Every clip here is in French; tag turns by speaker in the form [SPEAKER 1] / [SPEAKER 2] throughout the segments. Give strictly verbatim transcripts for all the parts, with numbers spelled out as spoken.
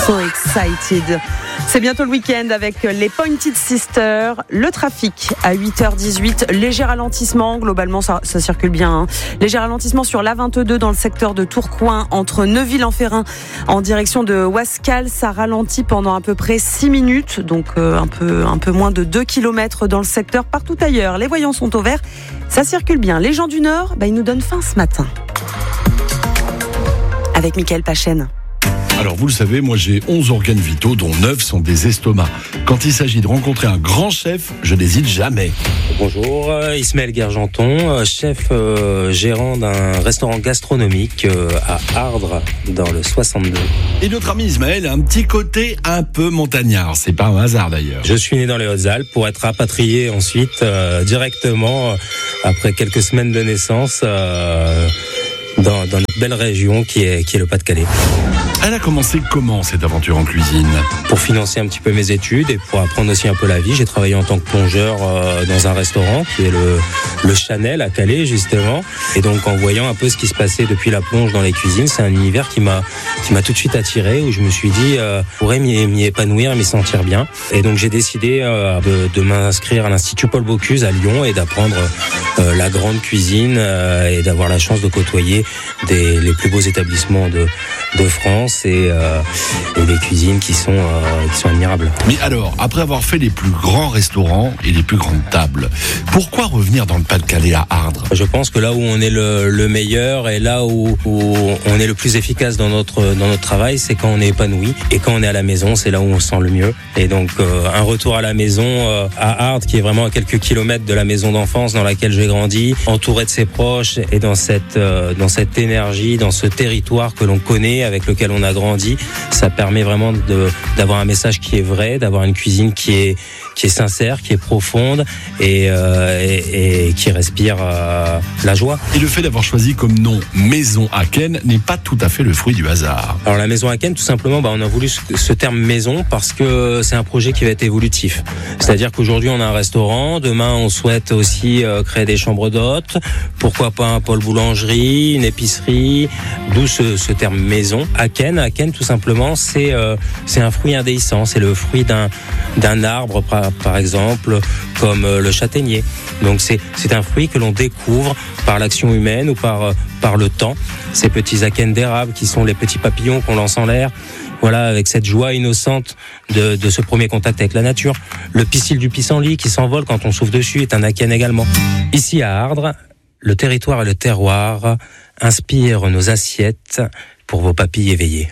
[SPEAKER 1] So excited. C'est bientôt le week-end avec les Pointed Sisters. Le trafic à huit heures dix-huit. Léger ralentissement. Globalement, ça, ça circule bien. Hein. Léger ralentissement sur l'A vingt-deux dans le secteur de Tourcoing entre Neuville-en-Ferrin en direction de Wascal. Ça ralentit pendant à peu près six minutes. Donc euh, un peu, un peu moins de deux kilomètres dans le secteur. Partout ailleurs, les voyants sont au vert. Ça circule bien. Les gens du Nord, bah, ils nous donnent faim ce matin. Avec Mickaël Pachen.
[SPEAKER 2] Alors vous le savez, moi j'ai onze organes vitaux dont neuf sont des estomacs. Quand il s'agit de rencontrer un grand chef, je n'hésite jamais.
[SPEAKER 3] Bonjour, euh, Ismaël Guergenton, euh, chef euh, gérant d'un restaurant gastronomique euh, à Ardres dans le soixante-deux.
[SPEAKER 2] Et notre ami Ismaël a un petit côté un peu montagnard, c'est pas un hasard d'ailleurs.
[SPEAKER 3] Je suis né dans les Hautes-Alpes pour être rapatrié ensuite euh, directement euh, après quelques semaines de naissance euh, dans, dans notre belle région qui est, qui est le Pas-de-Calais.
[SPEAKER 2] Elle a commencé comment cette aventure en cuisine ?
[SPEAKER 3] Pour financer un petit peu mes études et pour apprendre aussi un peu la vie, j'ai travaillé en tant que plongeur euh, dans un restaurant qui est le, le Chanel à Calais justement. Et donc en voyant un peu ce qui se passait depuis la plonge dans les cuisines, c'est un univers qui m'a qui m'a tout de suite attiré, où je me suis dit euh, je pourrais m'y, m'y épanouir, m'y sentir bien. Et donc j'ai décidé euh, de, de m'inscrire à l'Institut Paul Bocuse à Lyon et d'apprendre euh, la grande cuisine euh, et d'avoir la chance de côtoyer des, les plus beaux établissements de, de France. Et, euh, et des cuisines qui sont, euh, qui sont admirables.
[SPEAKER 2] Mais alors, après avoir fait les plus grands restaurants et les plus grandes tables, pourquoi revenir dans le Pas-de-Calais à Ardres ?
[SPEAKER 3] Je pense que là où on est le, le meilleur et là où, où on est le plus efficace dans notre, dans notre travail, c'est quand on est épanoui. Et quand on est à la maison, c'est là où on se sent le mieux. Et donc euh, un retour à la maison euh, à Ardres, qui est vraiment à quelques kilomètres de la maison d'enfance dans laquelle j'ai grandi, entouré de ses proches et dans cette, euh, dans cette énergie, dans ce territoire que l'on connaît, avec lequel on a grandi, ça permet vraiment de, d'avoir un message qui est vrai, d'avoir une cuisine qui est, qui est sincère, qui est profonde et, euh, et, et qui respire euh, la joie.
[SPEAKER 2] Et le fait d'avoir choisi comme nom Maison Aken n'est pas tout à fait le fruit du hasard.
[SPEAKER 3] Alors la Maison Aken, tout simplement, bah, on a voulu ce, ce terme maison parce que c'est un projet qui va être évolutif. C'est-à-dire qu'aujourd'hui on a un restaurant, demain on souhaite aussi euh, créer des chambres d'hôtes, pourquoi pas un pôle boulangerie, une épicerie, d'où ce, ce terme maison. Aken, Aken tout simplement, c'est euh, c'est un fruit indéhiscent, c'est le fruit d'un d'un arbre par, par exemple, comme euh, le châtaignier. Donc c'est c'est un fruit que l'on découvre par l'action humaine ou par euh, par le temps. Ces petits akens d'érable qui sont les petits papillons qu'on lance en l'air. Voilà, avec cette joie innocente de, de ce premier contact avec la nature. Le pistil du pissenlit qui s'envole quand on souffle dessus est un aken également. Ici à Ardres, le territoire et le terroir inspirent nos assiettes pour vos papilles éveillées.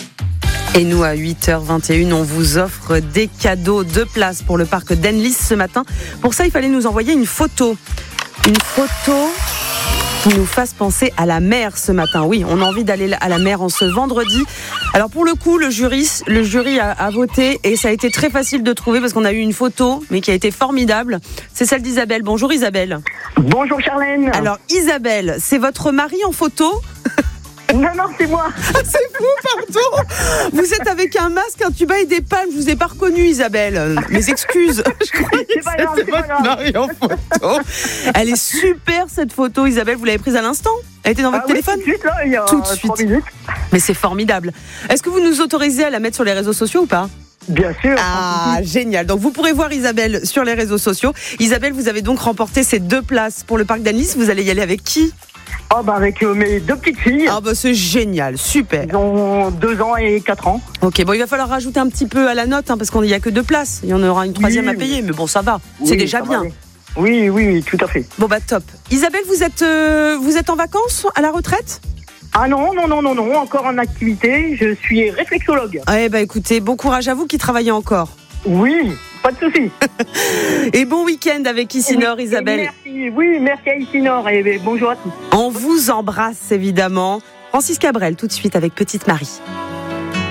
[SPEAKER 1] Et nous, à huit heures vingt et une, on vous offre des cadeaux, de places pour le parc d'Enlis ce matin. Pour ça, il fallait nous envoyer une photo. Une photo qui nous fasse penser à la mer ce matin. Oui, on a envie d'aller à la mer en ce vendredi. Alors pour le coup, le jury, le jury a, a voté et ça a été très facile de trouver parce qu'on a eu une photo, mais qui a été formidable. C'est celle d'Isabelle. Bonjour Isabelle.
[SPEAKER 4] Bonjour Charlène.
[SPEAKER 1] Alors Isabelle, c'est votre mari en photo ?
[SPEAKER 4] Non, non, c'est moi.
[SPEAKER 1] C'est fou, pardon. Vous êtes avec un masque, un tuba et des palmes. Je vous ai pas reconnu, Isabelle. Mes excuses. Je croyais que
[SPEAKER 4] pas grave,
[SPEAKER 1] c'était
[SPEAKER 4] c'est pas
[SPEAKER 1] votre
[SPEAKER 4] grave.
[SPEAKER 1] mari en photo. Elle est super, cette photo, Isabelle. Vous l'avez prise à l'instant ? Elle était dans votre
[SPEAKER 4] Ah oui,
[SPEAKER 1] téléphone ?
[SPEAKER 4] tout de suite, là, il y a
[SPEAKER 1] Tout de
[SPEAKER 4] trois
[SPEAKER 1] suite.
[SPEAKER 4] minutes.
[SPEAKER 1] Mais c'est formidable. Est-ce que vous nous autorisez à la mettre sur les réseaux sociaux ou pas ?
[SPEAKER 4] Bien sûr.
[SPEAKER 1] Ah, génial. Donc, vous pourrez voir Isabelle sur les réseaux sociaux. Isabelle, vous avez donc remporté ces deux places pour le parc d'Annecy. Vous allez y aller avec qui ?
[SPEAKER 4] Oh, bah, avec euh, mes deux petites filles.
[SPEAKER 1] Ah, bah, c'est génial. Super.
[SPEAKER 4] Ils ont deux ans et quatre ans.
[SPEAKER 1] Ok, bon, il va falloir rajouter un petit peu à la note, hein, parce qu'il n'y a que deux places. Il y en aura une troisième
[SPEAKER 4] Oui,
[SPEAKER 1] à payer,
[SPEAKER 4] oui.
[SPEAKER 1] mais bon, ça va.
[SPEAKER 4] Oui,
[SPEAKER 1] C'est déjà
[SPEAKER 4] ça va
[SPEAKER 1] bien.
[SPEAKER 4] aller. Oui, oui, oui, tout à fait.
[SPEAKER 1] Bon, bah, top. Isabelle, vous êtes, euh, vous êtes en vacances, à la retraite ?
[SPEAKER 4] Ah non, non, non, non, non, encore en activité. Je suis réflexologue.
[SPEAKER 1] Eh bah, écoutez, bon courage à vous qui travaillez encore.
[SPEAKER 4] Oui, pas de souci.
[SPEAKER 1] Et bon week-end avec Isinor,
[SPEAKER 4] Oui,
[SPEAKER 1] Isabelle.
[SPEAKER 4] Merci, oui, merci à Isinor et, et bonjour à tous.
[SPEAKER 1] On vous embrasse, évidemment. Francis Cabrel, tout de suite avec Petite Marie.